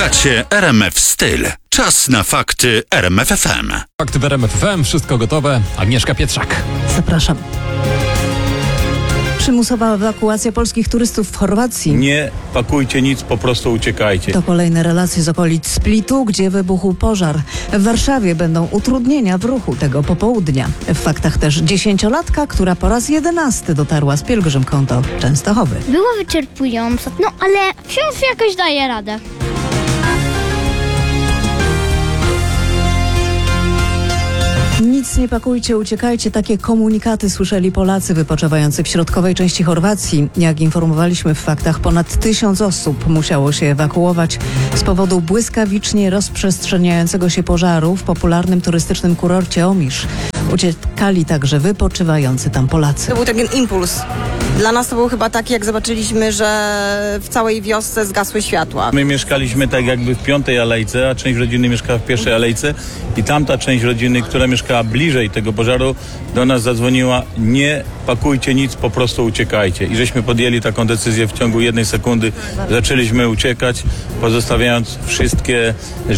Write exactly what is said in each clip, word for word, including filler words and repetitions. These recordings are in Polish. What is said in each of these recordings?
Słuchacie R M F Styl. Czas na fakty R M F F M. Fakty w R M F F M, wszystko gotowe. Agnieszka Pietrzak. Zapraszam. Przymusowa ewakuacja polskich turystów w Chorwacji. Nie pakujcie nic, po prostu uciekajcie. To kolejne relacje z okolic Splitu, gdzie wybuchł pożar. W Warszawie będą utrudnienia w ruchu tego popołudnia. W faktach też dziesięciolatka, która po raz jedenasty dotarła z pielgrzymką do Częstochowy. Było wyczerpująco, no ale wciąż jakoś daje radę. Nic nie pakujcie, uciekajcie. Takie komunikaty słyszeli Polacy wypoczywający w środkowej części Chorwacji. Jak informowaliśmy w faktach, ponad tysiąc osób musiało się ewakuować z powodu błyskawicznie rozprzestrzeniającego się pożaru w popularnym turystycznym kurorcie Omisz. Uciekali także wypoczywający tam Polacy. To był taki impuls. Dla nas to był chyba taki, jak zobaczyliśmy, że w całej wiosce zgasły światła. My mieszkaliśmy tak jakby w piątej alejce, a część rodziny mieszkała w pierwszej alejce i tamta część rodziny, która mieszkała bliżej tego pożaru, do nas zadzwoniła: nie pakujcie nic, po prostu uciekajcie. I żeśmy podjęli taką decyzję w ciągu jednej sekundy. Zaczęliśmy uciekać, pozostawiając wszystkie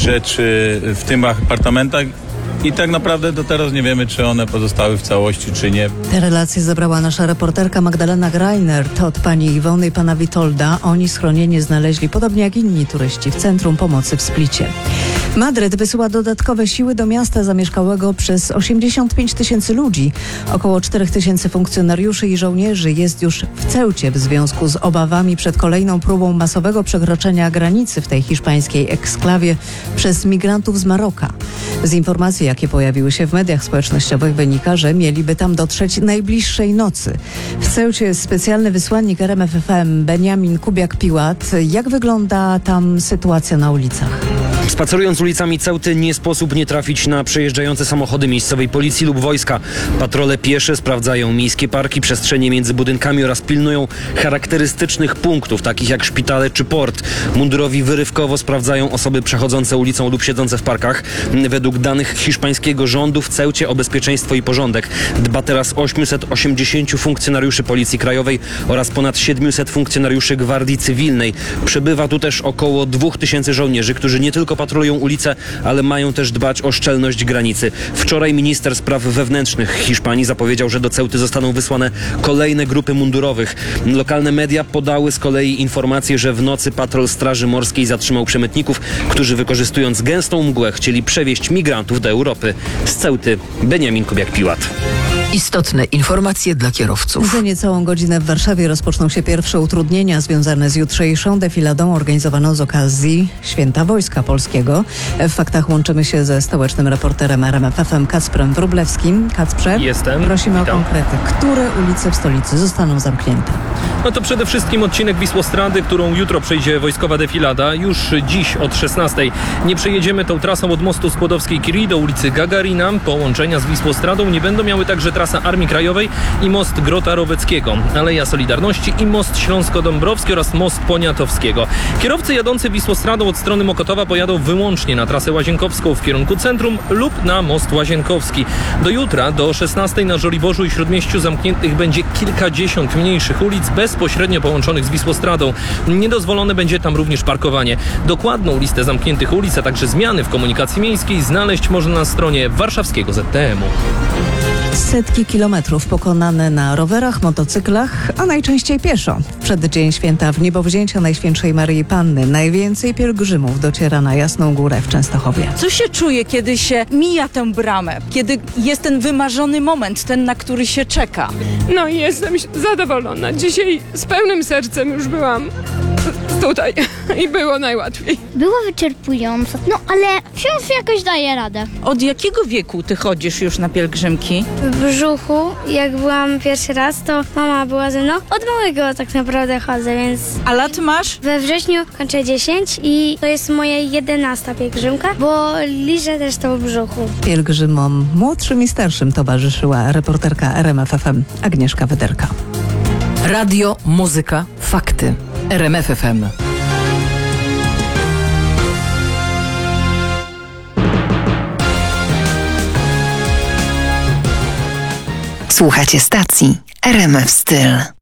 rzeczy w tym apartamentach. I tak naprawdę do teraz nie wiemy, czy one pozostały w całości, czy nie. Te relacje zebrała nasza reporterka Magdalena Greinert od pani Iwony i pana Witolda. Oni schronienie znaleźli, podobnie jak inni turyści, w Centrum Pomocy w Splicie. Madryt wysyła dodatkowe siły do miasta zamieszkałego przez osiemdziesiąt pięć tysięcy ludzi. Około cztery tysiące funkcjonariuszy i żołnierzy jest już w Ceucie w związku z obawami przed kolejną próbą masowego przekroczenia granicy w tej hiszpańskiej eksklawie przez migrantów z Maroka. Z informacji, jakie pojawiły się w mediach społecznościowych, wynika, że mieliby tam dotrzeć najbliższej nocy. W Ceucie jest specjalny wysłannik R M F F M Beniamin Kubiak-Piłat. Jak wygląda tam sytuacja na ulicach? Spacerując ulicami Ceuty nie sposób nie trafić na przejeżdżające samochody miejscowej policji lub wojska. Patrole piesze sprawdzają miejskie parki, przestrzenie między budynkami oraz pilnują charakterystycznych punktów, takich jak szpitale czy port. Mundurowi wyrywkowo sprawdzają osoby przechodzące ulicą lub siedzące w parkach. Według danych hiszpańskiego rządu w Ceucie o bezpieczeństwo i porządek dba teraz osiemset osiemdziesięciu funkcjonariuszy Policji Krajowej oraz ponad siedmiuset funkcjonariuszy Gwardii Cywilnej. Przebywa tu też około dwóch tysięcy żołnierzy, którzy nie tylko patrolują ulice, ale mają też dbać o szczelność granicy. Wczoraj minister spraw wewnętrznych Hiszpanii zapowiedział, że do Ceuty zostaną wysłane kolejne grupy mundurowych. Lokalne media podały z kolei informację, że w nocy patrol Straży Morskiej zatrzymał przemytników, którzy wykorzystując gęstą mgłę chcieli przewieźć migrantów do Europy. Z Ceuty Beniamin Kubiak-Piłat. Istotne informacje dla kierowców. Za niecałą godzinę w Warszawie rozpoczną się pierwsze utrudnienia związane z jutrzejszą defiladą organizowaną z okazji Święta Wojska Polskiego. W faktach łączymy się ze stołecznym reporterem R M F F M Kacprem Wróblewskim. Kacprze, jestem. Prosimy Witam. o konkrety. Które ulice w stolicy zostaną zamknięte? No to przede wszystkim odcinek Wisłostrady, którą jutro przejdzie wojskowa defilada. Już dziś od szesnastej. Nie przejedziemy tą trasą od mostu Skłodowskiej-Curie do ulicy Gagarina. Połączenia z Wisłostradą nie będą miały także trasa Armii Krajowej i most Grota Roweckiego, Aleja Solidarności i most Śląsko-Dąbrowski oraz most Poniatowskiego. Kierowcy jadący Wisłostradą od strony Mokotowa pojadą wyłącznie na trasę łazienkowską w kierunku centrum lub na most Łazienkowski. Do jutra, do szesnastej na Żoliborzu i Śródmieściu zamkniętych będzie kilkadziesiąt mniejszych ulic bezpośrednio połączonych z Wisłostradą. Niedozwolone będzie tam również parkowanie. Dokładną listę zamkniętych ulic, a także zmiany w komunikacji miejskiej znaleźć można na stronie warszawskiego Z T M u. Setki kilometrów pokonane na rowerach, motocyklach, a najczęściej pieszo. W przeddzień święta w niebowzięcia Najświętszej Maryi Panny najwięcej pielgrzymów dociera na Jasną Górę w Częstochowie. Co się czuje, kiedy się mija tę bramę? Kiedy jest ten wymarzony moment, ten, na który się czeka? No i jestem zadowolona. Dzisiaj z pełnym sercem już byłam tutaj i było najłatwiej. Było wyczerpująco, no ale wciąż jakoś daje radę. Od jakiego wieku ty chodzisz już na pielgrzymki? W brzuchu, jak byłam pierwszy raz, to mama była ze mną. Od małego tak naprawdę chodzę, więc... A lat masz? We wrześniu kończę dziesięć i to jest moja jedenasta pielgrzymka, bo liczę też to w brzuchu. Pielgrzymom młodszym i starszym towarzyszyła reporterka R M F F M Agnieszka Wyderka. Radio, muzyka, fakty. R M F F M. Słuchacie stacji R M F Styl.